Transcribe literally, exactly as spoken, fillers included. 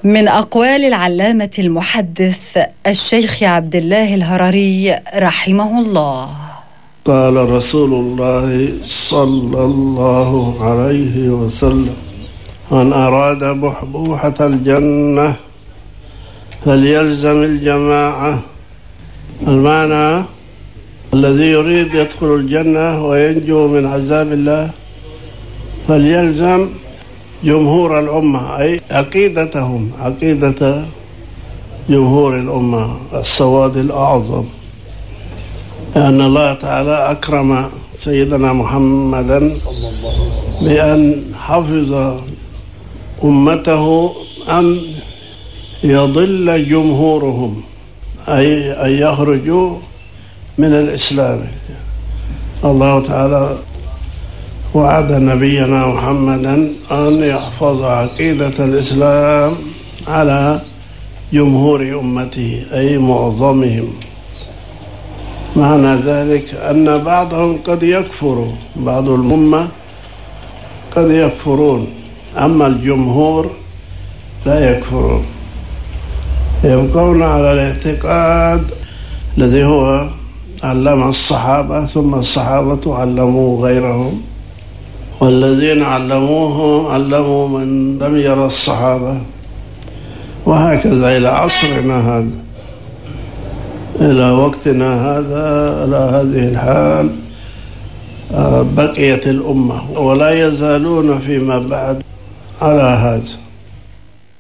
من أقوال العلامة المحدث الشيخ عبد الله الهرري رحمه الله: قال رسول الله صلى الله عليه وسلم: من أراد بحبوحة الجنة فليلزم الجماعة. المعنى: الذي يريد يدخل الجنة وينجو من عذاب الله فليلزم جمهور الأمة، أي عقيدتهم، عقيدة جمهور الأمة، السواد الأعظم، لأن الله تعالى أكرم سيدنا محمدا بأن حفظ أمته أن يضل جمهورهم، أي أن يخرجوا من الإسلام. الله تعالى وعد نبينا محمدا أن يحفظ عقيدة الإسلام على جمهور أمته، أي معظمهم. معنى ذلك أن بعضهم قد يكفر، بعض الأمة قد يكفرون، أما الجمهور لا يكفرون، يبقون على الاعتقاد الذي هو علم الصحابة، ثم الصحابة علموا غيرهم، والذين علموه علموا من لم يرى الصحابة، وهكذا إلى عصرنا هذا، إلى وقتنا هذا، إلى هذه الحال بقيت الأمة، ولا يزالون فيما بعد على هذا.